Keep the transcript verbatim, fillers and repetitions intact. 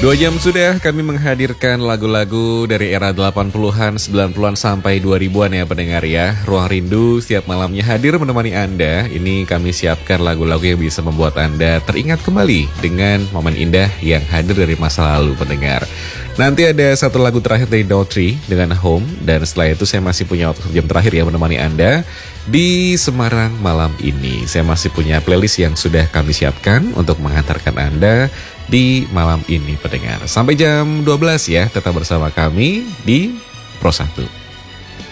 Dua jam sudah kami menghadirkan lagu-lagu dari era delapan puluhan, sembilan puluhan sampai dua ribuan ya pendengar ya. Ruang Rindu setiap malamnya hadir menemani Anda. Ini kami siapkan lagu-lagu yang bisa membuat Anda teringat kembali dengan momen indah yang hadir dari masa lalu pendengar. Nanti ada satu lagu terakhir dari Daughtry dengan Home. Dan setelah itu saya masih punya waktu jam terakhir ya menemani Anda di Semarang malam ini. Saya masih punya playlist yang sudah kami siapkan untuk mengantarkan Anda di malam ini pendengar. Sampai jam dua belas ya, tetap bersama kami di Pro satu.